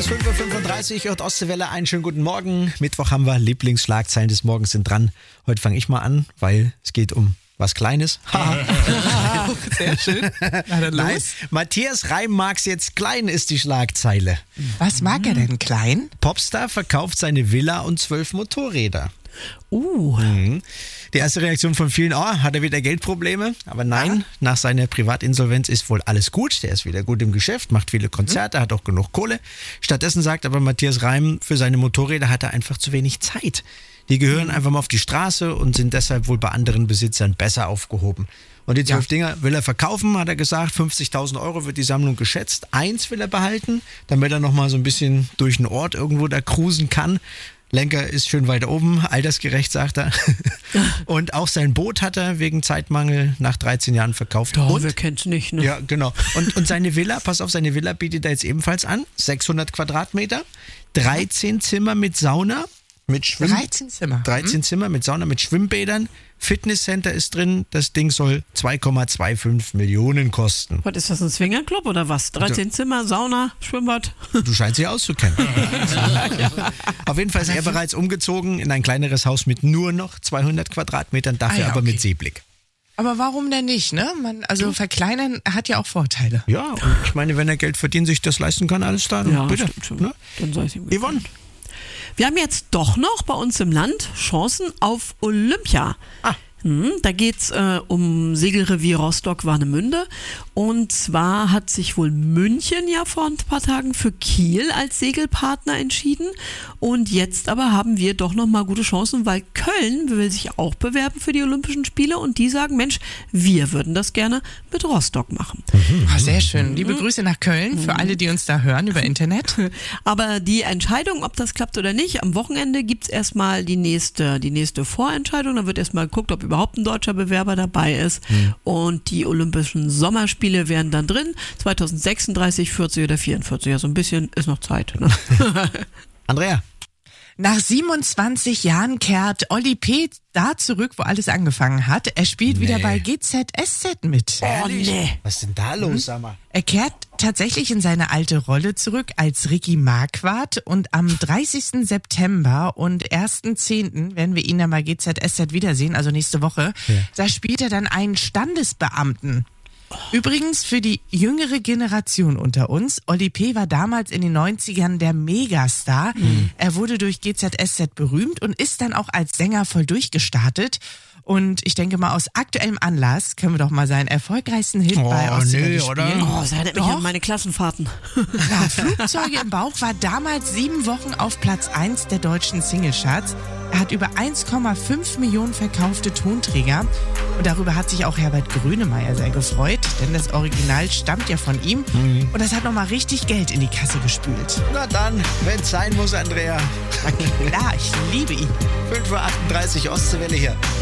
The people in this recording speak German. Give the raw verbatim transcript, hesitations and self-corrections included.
ist fünf Uhr fünfunddreißig, hört Ostseewelle, einen schönen guten Morgen. Mittwoch haben wir Lieblingsschlagzeilen des Morgens sind dran. Heute fange ich mal an, weil es geht um was Kleines. Sehr schön. Na, dann Nein, los. Matthias Reim mag's jetzt klein, ist die Schlagzeile. Was mag er denn klein? Popstar verkauft seine Villa und zwölf Motorräder. Uh. Mhm. Die erste Reaktion von vielen, oh, hat er wieder Geldprobleme? Aber nein, ja. Nach seiner Privatinsolvenz ist wohl alles gut. Der ist wieder gut im Geschäft, macht viele Konzerte, mhm. hat auch genug Kohle. Stattdessen sagt aber Matthias Reim, für seine Motorräder hat er einfach zu wenig Zeit. Die gehören einfach mal auf die Straße und sind deshalb wohl bei anderen Besitzern besser aufgehoben. Und die zwölf ja. Dinger will er verkaufen, hat er gesagt. fünfzigtausend Euro wird die Sammlung geschätzt. Eins will er behalten, damit er nochmal so ein bisschen durch den Ort irgendwo da cruisen kann. Lenker ist schön weiter oben, altersgerecht, sagt er. Und auch sein Boot hat er wegen Zeitmangel nach dreizehn Jahren verkauft. Ja, und, wer kennt's nicht, ne? Ja, genau. Und, und seine Villa, pass auf, seine Villa bietet er jetzt ebenfalls an. sechshundert Quadratmeter, dreizehn Zimmer mit Sauna. Mit Schwimm- dreizehn Zimmer. dreizehn hm? Zimmer mit Sauna, mit Schwimmbädern. Fitnesscenter ist drin. Das Ding soll zwei Komma fünfundzwanzig Millionen kosten. Was ist das, ein Swingerclub oder was? dreizehn Zimmer, Sauna, Schwimmbad? Du scheinst dich auszukennen. Ja. Auf jeden Fall ist er bereits umgezogen in ein kleineres Haus mit nur noch zweihundert Quadratmetern, dafür ah, ja, aber okay. mit Seeblick. Aber warum denn nicht, ne? Man, also verkleinern hat ja auch Vorteile. Ja, und ich meine, wenn er Geld verdient, sich das leisten kann, alles da, ja, bitte. Stimmt, stimmt. Ne? Dann sei es ihm Yvonne. Wir haben jetzt doch noch bei uns im Land Chancen auf Olympia. Ah. Hm, da geht's äh, um Segelrevier Rostock-Warnemünde. Und zwar hat sich wohl München ja vor ein paar Tagen für Kiel als Segelpartner entschieden. Und jetzt aber haben wir doch noch mal gute Chancen, weil Köln will sich auch bewerben für die Olympischen Spiele. Und die sagen, Mensch, wir würden das gerne mit Rostock machen. Mhm. Ah, sehr schön. Liebe Grüße nach Köln für alle, die uns da hören über Internet. Aber die Entscheidung, ob das klappt oder nicht, am Wochenende gibt's erstmal die nächste, die nächste Vorentscheidung. Da wird erstmal geguckt, ob überhaupt ein deutscher Bewerber dabei ist. Mhm. Und die Olympischen Sommerspiele wären dann drin. zwanzig sechsunddreißig, vierzig oder vierundvierzig. Ja, so ein bisschen ist noch Zeit. Ne? Andrea. Nach siebenundzwanzig Jahren kehrt Olli P. da zurück, wo alles angefangen hat. Er spielt nee. wieder bei G Z S Z mit. Oh, nee. Was ist denn da los, sag mal? Er kehrt tatsächlich in seine alte Rolle zurück als Ricky Marquardt und am dreißigsten September und ersten zehnten werden wir ihn dann bei G Z S Z wiedersehen, also nächste Woche. Ja. Da spielt er dann einen Standesbeamten. Übrigens für die jüngere Generation unter uns, Olli P. war damals in den neunzigern der Megastar. Mhm. Er wurde durch G Z S Z berühmt und ist dann auch als Sänger voll durchgestartet. Und ich denke mal, aus aktuellem Anlass können wir doch mal seinen erfolgreichsten Hit oh, bei Ostseewelle nee, spielen. Oh, das erinnert mich an meine Klassenfahrten. Ja, Flugzeuge im Bauch war damals sieben Wochen auf Platz eins der deutschen Singlecharts. Er hat über eins Komma fünf Millionen verkaufte Tonträger. Und darüber hat sich auch Herbert Grönemeyer sehr gefreut, denn das Original stammt ja von ihm. Mhm. Und das hat nochmal richtig Geld in die Kasse gespült. Na dann, wenn's sein muss, Andrea. Na klar, ich liebe ihn. fünf Uhr achtunddreißig Ostseewelle hier.